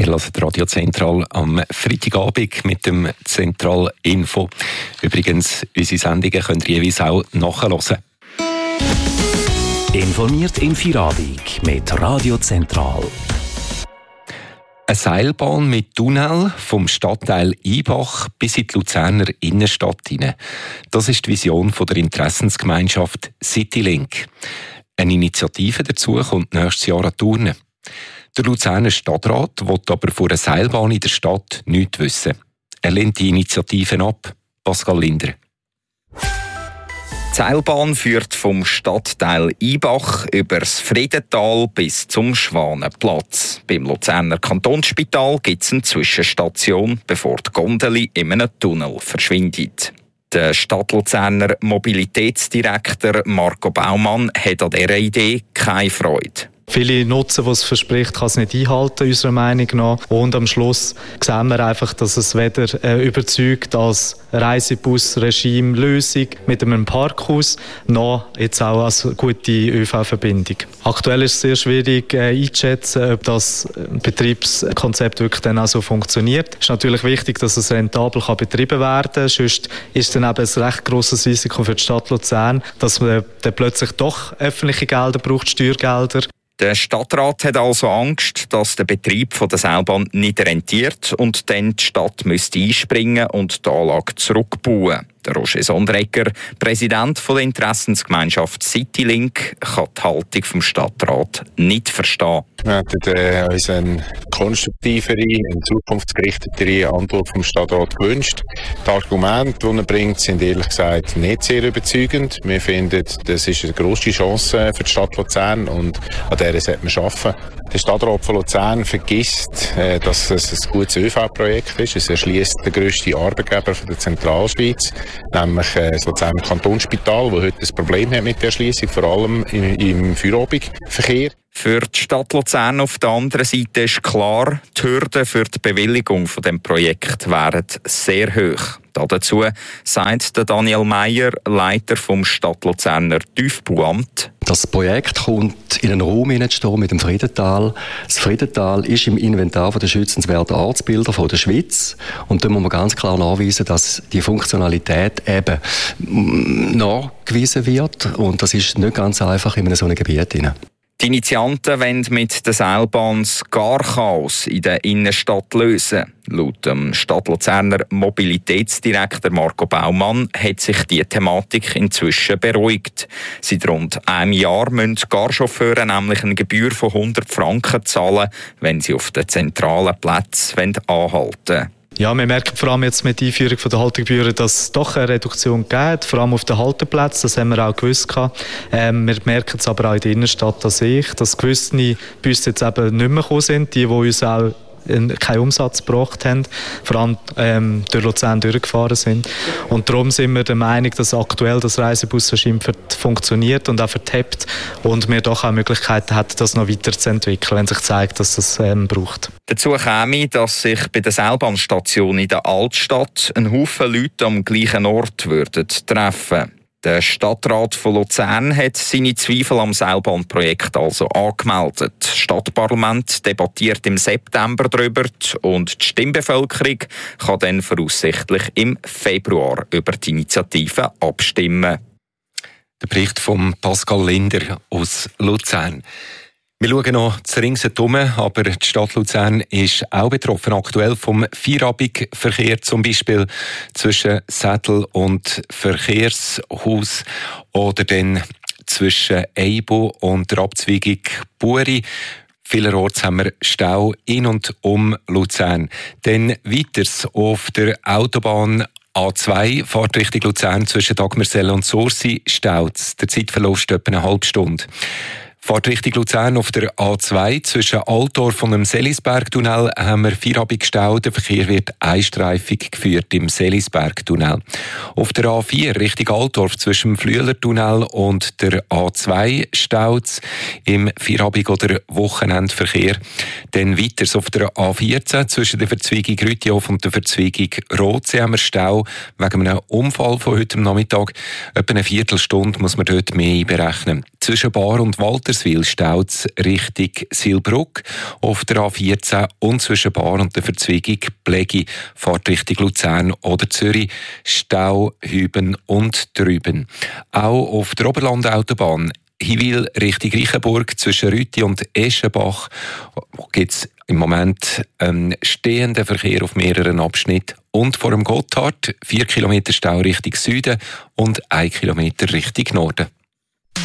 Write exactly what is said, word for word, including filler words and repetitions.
Ihr hört Radio Zentral am Freitagabend mit dem Zentral Info. Übrigens, unsere Sendungen könnt ihr jeweils auch nachhören. Informiert in Feierabend mit Radio Zentral. Eine Seilbahn mit Tunnel vom Stadtteil Ibach bis in die Luzerner Innenstadt hinein. Das ist die Vision der Interessensgemeinschaft Citylink. Eine Initiative dazu kommt nächstes Jahr an Turnen. Der Luzerner Stadtrat will aber von einer Seilbahn in der Stadt nichts wissen. Er lehnt die Initiativen ab. Pascal Linder. Die Seilbahn führt vom Stadtteil Ibach über das Friedental bis zum Schwanenplatz. Beim Luzerner Kantonsspital gibt es eine Zwischenstation, bevor die Gondel in einem Tunnel verschwindet. Der Stadtluzerner Mobilitätsdirektor Marco Baumann hat an dieser Idee keine Freude. Viele nutzen, was es verspricht, kann es nicht einhalten, unserer Meinung nach. Und am Schluss sehen wir einfach, dass es weder äh, überzeugt als Reisebus-Regime-Lösung mit einem Parkhaus, noch jetzt auch als gute ÖV-Verbindung. Aktuell ist es sehr schwierig äh, einzuschätzen, ob das Betriebskonzept wirklich dann auch so funktioniert. Es ist natürlich wichtig, dass es rentabel kann betrieben werden kann. Sonst ist dann eben ein recht grosses Risiko für die Stadt Luzern, dass man dann plötzlich doch öffentliche Gelder braucht, Steuergelder. Der Stadtrat hat also Angst, dass der Betrieb der Seilbahn nicht rentiert und dann die Stadt müsste einspringen und die Anlage zurückbauen. Der Roger Sondregger, Präsident der Interessensgemeinschaft Citylink, kann die Haltung vom Stadtrat nicht verstehen. Wir hätten äh, uns eine konstruktivere, eine zukunftsgerichtetere Antwort vom Stadtrat gewünscht. Die Argumente, die er bringt, sind ehrlich gesagt nicht sehr überzeugend. Wir finden, das ist eine grosse Chance für die Stadt Luzern und an der sollte man arbeiten. Der Stadtrat von Luzern vergisst, äh, dass es ein gutes ÖV-Projekt ist. Es erschließt den grössten Arbeitgeber von der Zentralschweiz, nämlich äh, das Luzerner Kantonsspital, das heute ein Problem hat mit der Erschliessung, vor allem im, im Feierabendverkehr. Für die Stadt Luzern auf der anderen Seite ist klar, die Hürden für die Bewilligung von dem Projekt wären sehr hoch. Dazu sagt der Daniel Meyer, Leiter vom Stadt Luzerner Tiefbauamt. Das Projekt kommt in einen Raum hineinzustehen mit dem Friedental. Das Friedental ist im Inventar der schützenswerten Ortsbilder der Schweiz. Und da muss man ganz klar nachweisen, dass die Funktionalität eben nachgewiesen wird. Und das ist nicht ganz einfach in einem solchen Gebiet hinein. Die Initianten wollen mit der Seilbahn das Garchaos in der Innenstadt lösen. Laut dem Stadtluzerner Mobilitätsdirektor Marco Baumann hat sich die Thematik inzwischen beruhigt. Seit rund einem Jahr müssen Garchauffeure nämlich eine Gebühr von hundert Franken zahlen, wenn sie auf den zentralen Plätzen anhalten wollen. Ja, wir merken vor allem jetzt mit der Einführung der Haltegebühren, dass es doch eine Reduktion gibt, vor allem auf den Halteplätzen, das haben wir auch gewusst. Ähm, wir merken es aber auch in der Innenstadt an sich, dass gewisse Busse jetzt eben nicht mehr gekommen sind, die, die uns auch keinen Umsatz gebracht haben, vor allem ähm, durch Luzern durchgefahren sind. Und darum sind wir der Meinung, dass aktuell das Reisebusregime funktioniert und auch vertappt und wir doch auch Möglichkeiten hätten, das noch weiterzuentwickeln, wenn sich zeigt, dass es das ähm, braucht. Dazu käme, dass sich bei der Seilbahnstation in der Altstadt ein Haufen Leute am gleichen Ort würden treffen. Der Stadtrat von Luzern hat seine Zweifel am Seilbahnprojekt also angemeldet. Das Stadtparlament debattiert im September darüber und die Stimmbevölkerung kann dann voraussichtlich im Februar über die Initiative abstimmen. Der Bericht von Pascal Linder aus Luzern. Wir schauen noch zu ringsherum, aber die Stadt Luzern ist auch betroffen, aktuell vom Feierabendverkehr, zum Beispiel zwischen Sädel und Verkehrshaus oder dann zwischen Eibo und der Abzweigung Buri. Vielerorts haben wir Stau in und um Luzern. Dann weiters auf der Autobahn A zwei, fährt Richtung Luzern zwischen Dagmersel und Sursi, staut es. Der Zeitverlust etwa eine halbe Stunde. Fahrt Richtung Luzern auf der A zwei zwischen Altdorf und dem Selisbergtunnel haben wir Feierabend gestaut. Der Verkehr wird einstreifig geführt im Selisbergtunnel. Auf der A vier Richtung Altdorf zwischen dem Flüelertunnel und der A zwei staut es im Feierabend- oder Wochenendverkehr. Dann weiter auf der A vierzehn zwischen der Verzweigung Rüttihof und der Verzweigung Rotsee haben wir Stau wegen einem Unfall von heute Nachmittag. Etwa eine Viertelstunde muss man dort mehr einberechnen. Zwischen Bar und Walter Rapperswil staut Richtung Silbrugg, auf der A vierzehn und zwischen Bar und der Verzweigung Plägi fährt Richtung Luzern oder Zürich, Stau, Hüben und Trüben. Auch auf der Oberlandautobahn Hiwil Richtung Reichenburg zwischen Rüti und Eschenbach gibt es im Moment einen stehenden Verkehr auf mehreren Abschnitten. Und vor dem Gotthard vier Kilometer Stau Richtung Süden und ein Kilometer Richtung Norden.